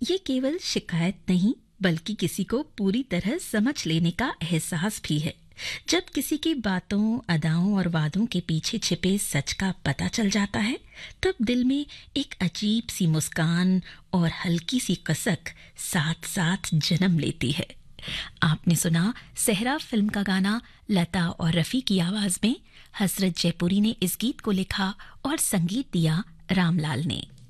ये केवल शिकायत नहीं बल्कि किसी को पूरी तरह समझ लेने का एहसास भी है। जब किसी की बातों, अदाओं और वादों के पीछे छिपे सच का पता चल जाता है, तब दिल में एक अजीब सी मुस्कान और हल्की सी कसक साथ साथ जन्म लेती है। आपने सुना सहरा फिल्म का गाना लता और रफ़ी की आवाज में। हसरत जयपुरी ने इस गीत को लिखा और संगीत दिया रामलाल ने।